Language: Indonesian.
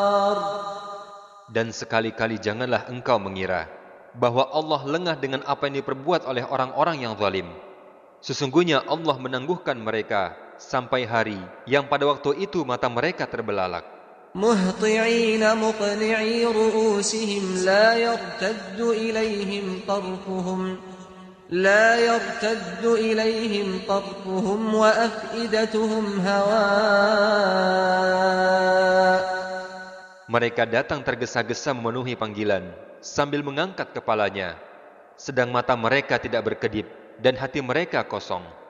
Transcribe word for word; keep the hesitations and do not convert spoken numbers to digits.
Dan sekali-kali janganlah engkau mengira bahwa Allah lengah dengan apa yang diperbuat oleh orang-orang yang zalim. Sesungguhnya Allah menangguhkan mereka sampai hari yang pada waktu itu mata mereka terbelalak. مهطعين مقنعي رؤوسهم لا يرتد إليهم طرفهم لا يرتد إليهم طرفهم وأفئدتهم هواء. Mereka datang tergesa-gesa memenuhi panggilan sambil mengangkat kepalanya, sedang mata mereka tidak berkedip dan hati mereka kosong.